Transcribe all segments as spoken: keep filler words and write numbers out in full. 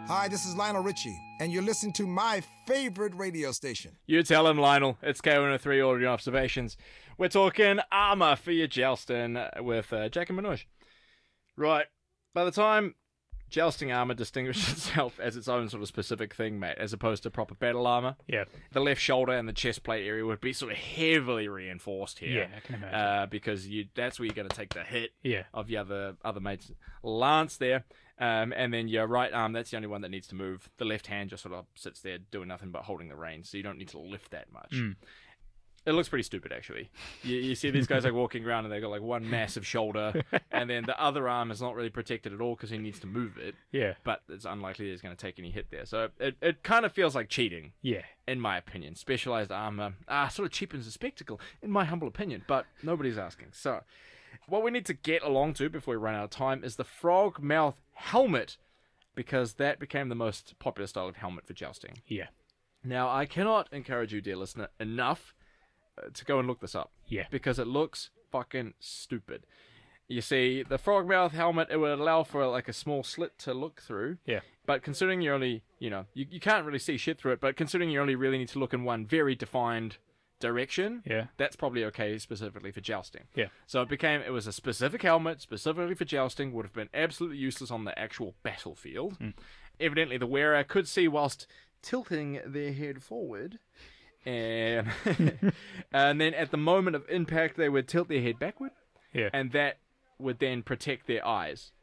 Hi, this is Lionel Richie, and you're listening to my favorite radio station. You tell him, Lionel. It's K one oh three Audio Observations. We're talking armour for your jousting with uh, Jack and Manoj. Right. By the time jousting armour distinguished itself as its own sort of specific thing, mate, as opposed to proper battle armour, Yeah. the left shoulder and the chest plate area would be sort of heavily reinforced here. Yeah, I can imagine. Uh, because you that's where you're going to take the hit Yeah. of the other, other mate's lance there. Um, and then your right arm, that's the only one that needs to move. The left hand just sort of sits there doing nothing but holding the reins, so you don't need to lift that much. Mm. It looks pretty stupid, actually. You, you see these guys like walking around and they've got like one massive shoulder, and then the other arm is not really protected at all because he needs to move it. Yeah. But it's unlikely he's going to take any hit there. So it, it kind of feels like cheating, Yeah. in my opinion. Specialized armor ah, sort of cheapens the spectacle, in my humble opinion, but nobody's asking. So what we need to get along to before we run out of time is the frog mouth helmet, because that became the most popular style of helmet for jousting. Yeah. Now, I cannot encourage you, dear listener, enough uh, to go and look this up. Yeah. Because it looks fucking stupid. You see, the frog mouth helmet, it would allow for like a small slit to look through. Yeah. But considering you only, you know, you, you can't really see shit through it, but considering you only really need to look in one very defined direction, Yeah. that's probably okay specifically for jousting. Yeah. So it became, it was a specific helmet, specifically for jousting, would have been absolutely useless on the actual battlefield. Mm. Evidently, the wearer could see whilst tilting their head forward. And, and then at the moment of impact, they would tilt their head backward, Yeah. and that would then protect their eyes.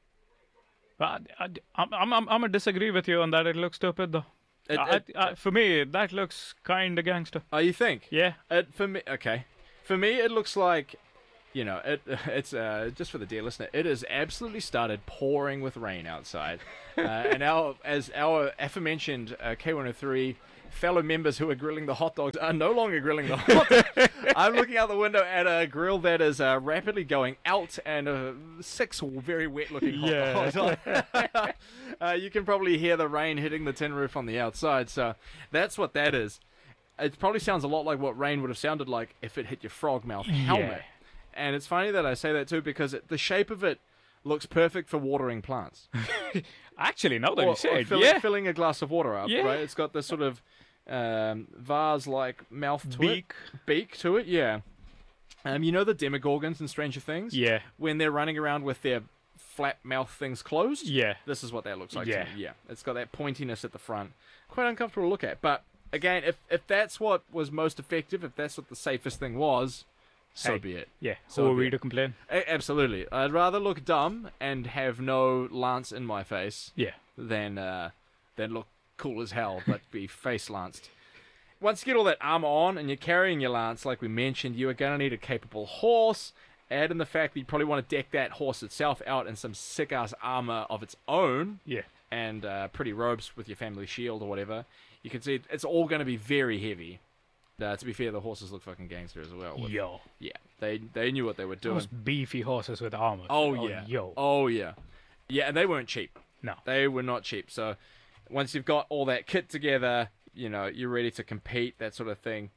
But I, I'm, I'm, I'm gonna disagree with you on that. It looks stupid, though. It- I, it- I, for me, that looks kind of gangster. Oh, you think? Yeah. It, for me, okay. For me, it looks like, you know, it. It's uh, just for the dear listener. It has absolutely started pouring with rain outside, uh, and our as our aforementioned uh, K one oh three fellow members who are grilling the hot dogs are no longer grilling the hot dogs. I'm looking out the window at a grill that is uh, rapidly going out, and uh, six very wet-looking hot Yeah. dogs. uh, you can probably hear the rain hitting the tin roof on the outside, so that's what that is. It probably sounds a lot like what rain would have sounded like if it hit your frog mouth helmet. Yeah. And it's funny that I say that too, because it, the shape of it looks perfect for watering plants. Actually, now that or, you say or it, filling, yeah. filling a glass of water up, Yeah. right? It's got this sort of um, vase-like mouth to Beak. it. Beak to it, yeah. Um, you know the Demogorgons in Stranger Things? Yeah. When they're running around with their flat mouth things closed? Yeah. This is what that looks like Yeah. to me, yeah. It's got that pointiness at the front. Quite uncomfortable to look at, but again, if, if that's what was most effective, if that's what the safest thing was, so Hey. be it. Yeah. So Who are be we it. to complain? A- absolutely. I'd rather look dumb and have no lance in my face Yeah. than uh, than look cool as hell but be face lanced. Once you get all that armor on and you're carrying your lance, like we mentioned, you are going to need a capable horse. Add in the fact that you probably want to deck that horse itself out in some sick ass armor of its own, Yeah. and uh, pretty robes with your family shield or whatever. You can see it's all going to be very heavy. Uh, to be fair, the horses look fucking gangster as well. with- Yo. Yeah, they they knew what they were doing. Those beefy horses with armor. Oh, yeah. Yo. Oh, yeah. Yeah, and they weren't cheap. No. They were not cheap. So once you've got all that kit together, you know, you're ready to compete, that sort of thing,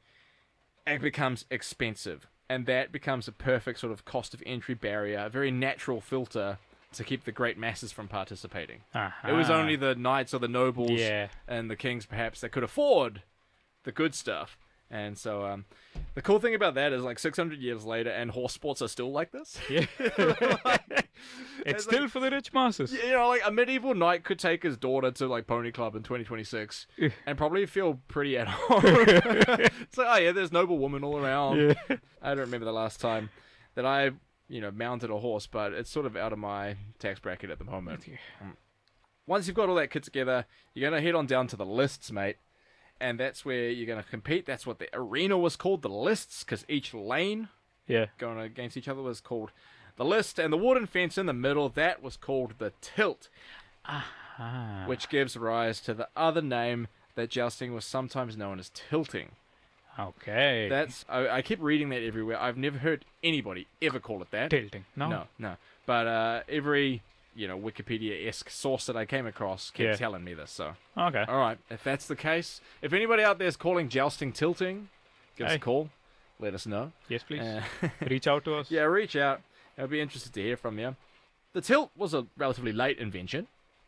it becomes expensive. And that becomes a perfect sort of cost of entry barrier, a very natural filter to keep the great masses from participating. Uh-huh. It was only the knights or the nobles Yeah. and the kings, perhaps, that could afford the good stuff. And so, um, the cool thing about that is, like, six hundred years later, and horse sports are still like this. Yeah. It's still for the rich masses. You know, like, a medieval knight could take his daughter to, like, Pony Club in twenty twenty-six and probably feel pretty at home. It's like, oh, yeah, there's noble women all around. Yeah. I don't remember the last time that I, you know, mounted a horse, but it's sort of out of my tax bracket at the moment. Um, Once you've got all that kit together, you're going to head on down to the lists, mate. And that's where you're going to compete. That's what the arena was called, the lists, because each lane Yeah. going against each other was called the list. And the wooden fence in the middle, that was called the tilt, Ah. which gives rise to the other name that jousting was sometimes known as tilting. Okay. That's I, I keep reading that everywhere. I've never heard anybody ever call it that. tilting. No. No, no. But uh, every, you know, Wikipedia-esque source that I came across kept Yeah. telling me this, so... Okay. All right, if that's the case, if anybody out there is calling jousting tilting, give us Hey. a call. Let us know. Yes, please. Uh, Reach out to us. yeah, reach out. I'll be interested to hear from you. The tilt was a relatively late invention.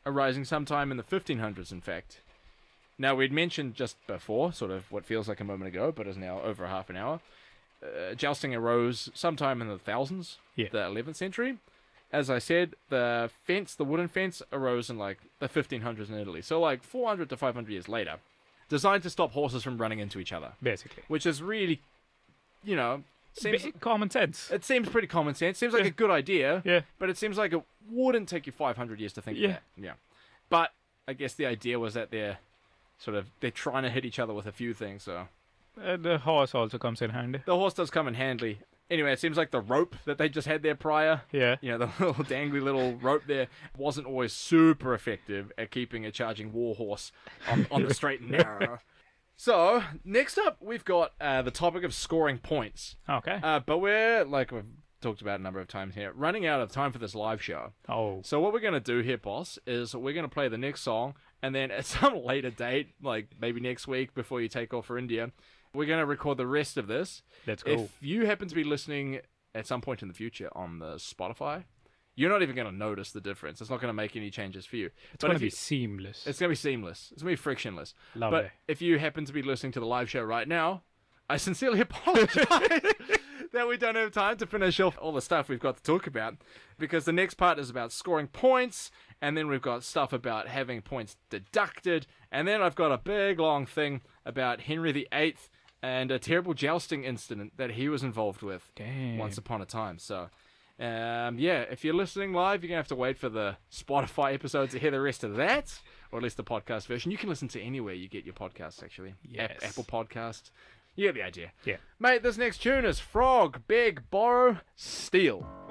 arising sometime in the fifteen hundreds, in fact. Now, we'd mentioned just before, sort of what feels like a moment ago, but is now over half an hour, uh, jousting arose sometime in the thousands, Yeah. the eleventh century. As I said, the fence, the wooden fence, arose in like the fifteen hundreds in Italy. So like four hundred to five hundred years later. Designed to stop horses from running into each other. Basically. Which is really, you know, seems... Ba- common sense. It seems pretty common sense. Seems like Yeah. a good idea. Yeah. But it seems like it wouldn't take you five hundred years to think Yeah. of that. Yeah. But I guess the idea was that they're sort of, they're trying to hit each other with a few things, so... Uh, the horse also comes in handy. The horse does come in handy. Anyway, it seems like the rope that they just had there prior, Yeah. you know, the little dangly little rope there, wasn't always super effective at keeping a charging war horse on, on the straight and narrow. So, next up, we've got uh, the topic of scoring points. Okay. Uh, but we're, like we've talked about a number of times here, running out of time for this live show. oh. So what we're going to do here, boss, is we're going to play the next song, and then at some later date, like maybe next week before you take off for India, we're going to record the rest of this. Let's go. If you happen to be listening at some point in the future on the Spotify, you're not even going to notice the difference. It's not going to make any changes for you. It's But going if to be you- seamless. It's going to be seamless. It's going to be frictionless. Lovely. But if you happen to be listening to the live show right now, I sincerely apologize that we don't have time to finish off all the stuff we've got to talk about, because the next part is about scoring points, and then we've got stuff about having points deducted, and then I've got a big long thing about Henry the Eighth and a terrible jousting incident that he was involved with Damn. once upon a time. So, um, yeah, if you're listening live, you're going to have to wait for the Spotify episode to hear the rest of that, or at least the podcast version. You can listen to anywhere you get your podcasts, actually. App- Yes. Apple Podcast. You get the idea. Yeah. Mate, this next tune is Frog, Beg, Borrow, Steal.